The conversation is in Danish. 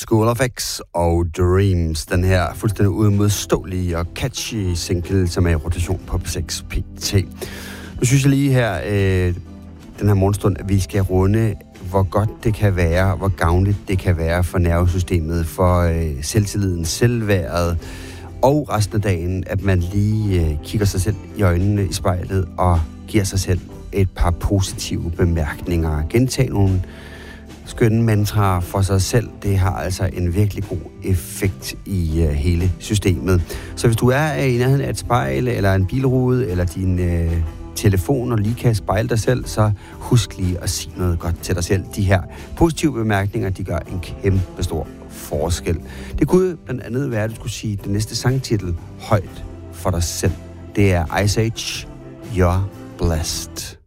School of X og Dreams, den her fuldstændig uimodståelige og catchy single, som er i rotation på 6 PT. Nu synes jeg lige her, den her morgenstund, at vi skal runde, hvor godt det kan være, hvor gavnligt det kan være for nervesystemet, for selvtilliden, selvværdet og resten af dagen, at man lige kigger sig selv i øjnene i spejlet og giver sig selv et par positive bemærkninger. Gentag nogle skønne mantraer for sig selv. Det har altså en virkelig god effekt i hele systemet. Så hvis du er i nærheden af et spejl, eller en bilrude, eller din telefon, og lige kan spejle dig selv, så husk lige at sige noget godt til dig selv. De her positive bemærkninger, de gør en kæmpe stor forskel. Det kunne blandt andet være, at du skulle sige den næste sangtitel højt for dig selv. Det er Ice Age, You're Blessed.